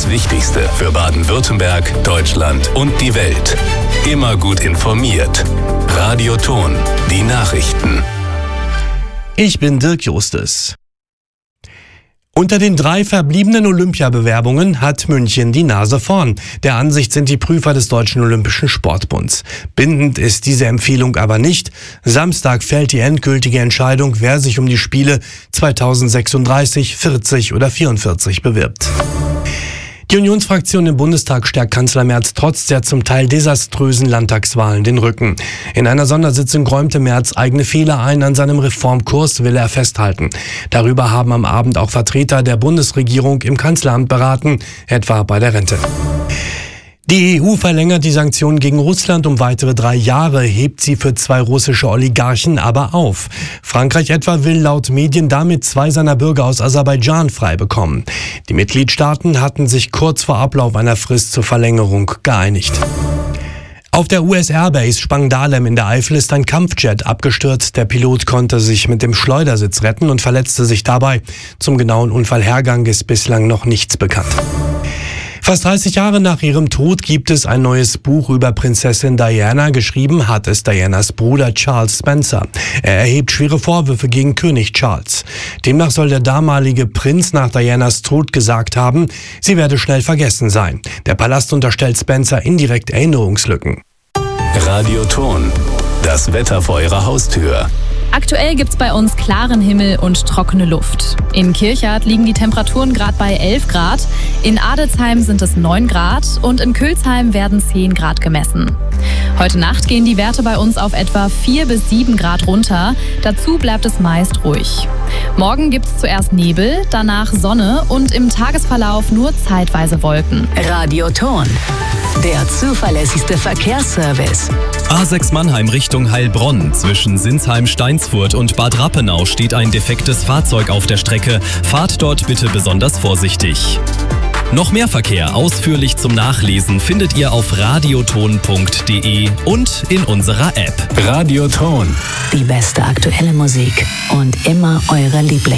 Das Wichtigste für Baden-Württemberg, Deutschland und die Welt. Immer gut informiert. Radio Thon, die Nachrichten. Ich bin Dirk Justus. Unter den 3 verbliebenen Olympiabewerbungen hat München die Nase vorn. Der Ansicht sind die Prüfer des Deutschen Olympischen Sportbunds. Bindend ist diese Empfehlung aber nicht. Samstag fällt die endgültige Entscheidung, wer sich um die Spiele 2036, 40 oder 44 bewirbt. Die Unionsfraktion im Bundestag stärkt Kanzler Merz trotz der zum Teil desaströsen Landtagswahlen den Rücken. In einer Sondersitzung räumte Merz eigene Fehler ein, an seinem Reformkurs will er festhalten. Darüber haben am Abend auch Vertreter der Bundesregierung im Kanzleramt beraten, etwa bei der Rente. Die EU verlängert die Sanktionen gegen Russland um weitere 3 Jahre, hebt sie für 2 russische Oligarchen aber auf. Frankreich etwa will laut Medien damit 2 seiner Bürger aus Aserbaidschan frei bekommen. Die Mitgliedstaaten hatten sich kurz vor Ablauf einer Frist zur Verlängerung geeinigt. Auf der US Airbase Spangdahlem in der Eifel ist ein Kampfjet abgestürzt. Der Pilot konnte sich mit dem Schleudersitz retten und verletzte sich dabei. Zum genauen Unfallhergang ist bislang noch nichts bekannt. Fast 30 Jahre nach ihrem Tod gibt es ein neues Buch über Prinzessin Diana. Geschrieben hat es Dianas Bruder Charles Spencer. Er erhebt schwere Vorwürfe gegen König Charles. Demnach soll der damalige Prinz nach Dianas Tod gesagt haben, sie werde schnell vergessen sein. Der Palast unterstellt Spencer indirekt Erinnerungslücken. Radio Thon, das Wetter vor Ihrer Haustür. Aktuell gibt's bei uns klaren Himmel und trockene Luft. In Kirchhardt liegen die Temperaturen gerade bei 11 Grad, in Adelsheim sind es 9 Grad und in Külsheim werden 10 Grad gemessen. Heute Nacht gehen die Werte bei uns auf etwa 4 bis 7 Grad runter, dazu bleibt es meist ruhig. Morgen gibt's zuerst Nebel, danach Sonne und im Tagesverlauf nur zeitweise Wolken. Radio Thon, der zuverlässigste Verkehrsservice. A6 Mannheim Richtung Heilbronn. Zwischen Sinsheim-Steinsfurt und Bad Rappenau steht ein defektes Fahrzeug auf der Strecke. Fahrt dort bitte besonders vorsichtig. Noch mehr Verkehr ausführlich zum Nachlesen findet ihr auf radiothon.de und in unserer App. Radio Thon. Die beste aktuelle Musik und immer eure Lieblinge.